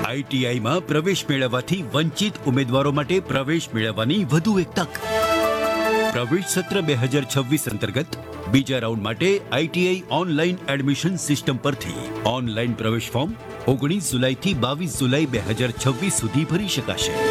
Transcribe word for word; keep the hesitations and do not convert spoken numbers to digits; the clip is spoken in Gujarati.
આઈટીઆઈમાં પ્રવેશ મેળવવાથી વંચિત ઉમેદવારો માટે પ્રવેશ મેળવવાની વધુ એક તક. પ્રવેશ સત્ર બે હજાર છવ્વીસ અંતર્ગત બીજા રાઉન્ડ માટે આઈટીઆઈ ઓનલાઈન એડમિશન સિસ્ટમ પરથી ઓનલાઈન પ્રવેશ ફોર્મ ઓગણીસ જુલાઈથી બાવીસ જુલાઈ બે હજાર છવ્વીસ સુધી ભરી શકાશે.